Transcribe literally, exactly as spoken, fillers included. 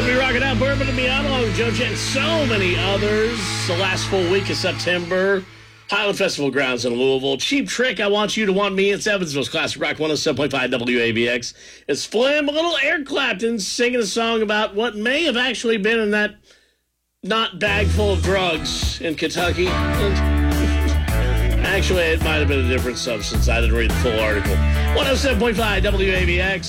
be rocking out Bourbon and Beyond along with Joe Jet and so many others. The last full week of September. Highland Festival grounds in Louisville. Cheap Trick, I Want You to Want Me. It's Evansville's Classic Rock one oh seven point five W A B X. It's Flim, a little Eric Clapton singing a song about what may have actually been in that not bag full of drugs in Kentucky. And actually, it might have been a different substance. I didn't read the full article. one oh seven point five W A B X.